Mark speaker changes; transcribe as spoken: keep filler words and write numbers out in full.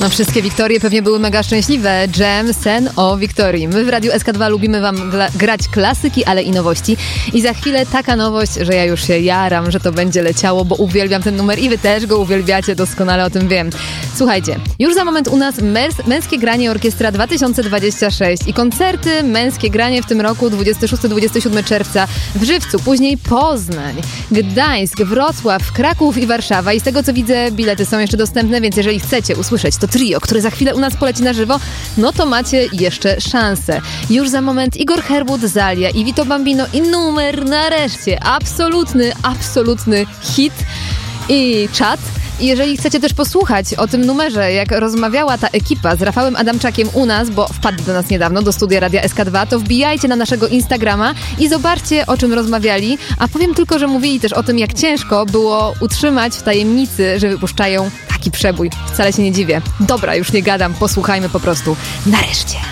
Speaker 1: No, wszystkie Wiktorie pewnie były mega szczęśliwe. Jam, sen o Wiktorii. My w Radiu S K dwa lubimy wam gla- grać klasyki, ale i nowości. I za chwilę taka nowość, że ja już się jaram, że to będzie leciało, bo uwielbiam ten numer i wy też go uwielbiacie, doskonale o tym wiem. Słuchajcie, już za moment u nas męs- Męskie Granie Orkiestra dwa tysiące dwadzieścia sześć i koncerty Męskie Granie w tym roku dwudziestego szóstego do dwudziestego siódmego czerwca w Żywcu, później Poznań, Gdańsk, Wrocław, Kraków i Warszawa. I z tego co widzę, bilety są jeszcze dostępne, więc jeżeli chcecie usłyszeć to trio, które za chwilę u nas poleci na żywo, no to macie jeszcze szansę. Już za moment Igor Herbut, Zalia i Vito Bambino i numer nareszcie. Absolutny, absolutny hit i czat. I jeżeli chcecie też posłuchać o tym numerze, jak rozmawiała ta ekipa z Rafałem Adamczakiem u nas, bo wpadli do nas niedawno, do studia Radia S K dwa, to wbijajcie na naszego Instagrama i zobaczcie, o czym rozmawiali. A powiem tylko, że mówili też o tym, jak ciężko było utrzymać w tajemnicy, że wypuszczają taki przebój. Wcale się nie dziwię. Dobra, już nie gadam, posłuchajmy po prostu. Nareszcie.